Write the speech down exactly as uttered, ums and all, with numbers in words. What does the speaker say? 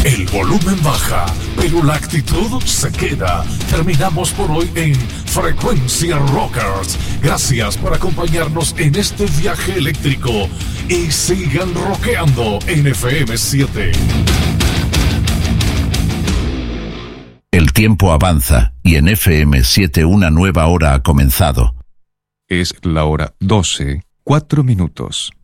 El volumen baja, pero la actitud se queda. Terminamos por hoy en Frecuencia Rockers. Gracias por acompañarnos en este viaje eléctrico y sigan rockeando en F M siete. El tiempo avanza y en F M siete una nueva hora ha comenzado. Es la hora doce, cuatro minutos.